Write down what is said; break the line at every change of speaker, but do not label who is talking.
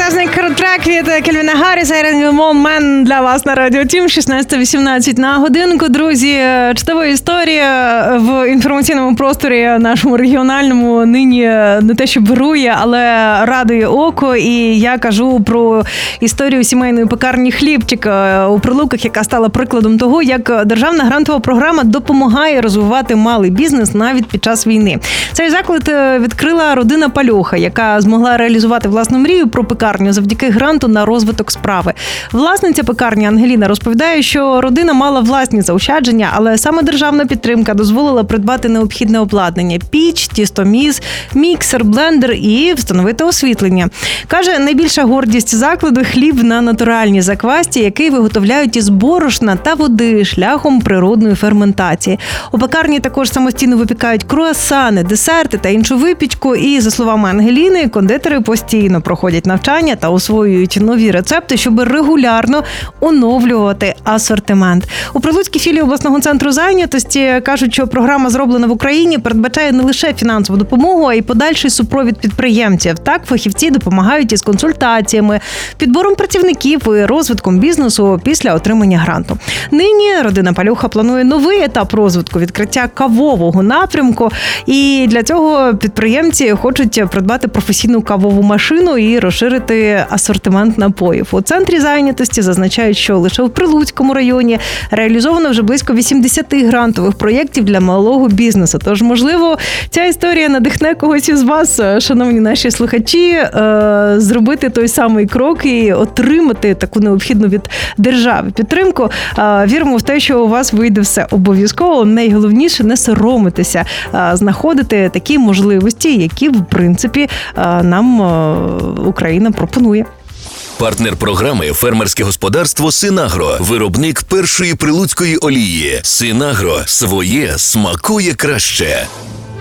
Крутезний трек від Кельвіна Гарріса і «Момент» для вас на Радіо Тім. 16:18 на годинку. Друзі, чудова історія в інформаційному просторі нашому регіональному нині не те, що вирує, але радує око. І я кажу про історію сімейної пекарні «Хлібчик» у Прилуках, яка стала прикладом того, як державна грантова програма допомагає розвивати малий бізнес навіть під час війни. Цей заклад відкрила родина Пальоха, яка змогла реалізувати власну мрію про пекарню завдяки гранту на розвиток справи. Власниця пекарні Ангеліна розповідає, що родина мала власні заощадження, але саме державна підтримка дозволила придбати необхідне обладнання – піч, тістоміс, міксер, блендер і встановити освітлення. Каже, найбільша гордість закладу – хліб на натуральній заквасці, який виготовляють із борошна та води шляхом природної ферментації. У пекарні також самостійно випікають круасани, десерти та іншу випічку. І, за словами Ангеліни, кондитери постійно проходять навчання та освоюють нові рецепти, щоб регулярно оновлювати асортимент. У Прилуцькій філії обласного центру зайнятості кажуть, що програма «Зроблена в Україні» передбачає не лише фінансову допомогу, а й подальший супровід підприємців. Так, фахівці допомагають із консультаціями, підбором працівників і розвитком бізнесу після отримання гранту. Нині родина Пальоха планує новий етап розвитку – відкриття кавового напрямку. І для цього підприємці хочуть придбати професійну кавову машину і розширити асортимент напоїв. У центрі зайнятості зазначають, що лише в Прилуцькому районі реалізовано вже близько 80 грантових проєктів для малого бізнесу. Тож, можливо, ця історія надихне когось із вас, шановні наші слухачі, зробити той самий крок і отримати таку необхідну від держави підтримку. Віримо в те, що у вас вийде все обов'язково. Найголовніше – не соромитися, знаходити такі можливості, які, в принципі, нам Україна пропонує.
Партнер програми «Фермерське господарство Синагро». Виробник першої прилуцької олії. Синагро. Своє смакує краще.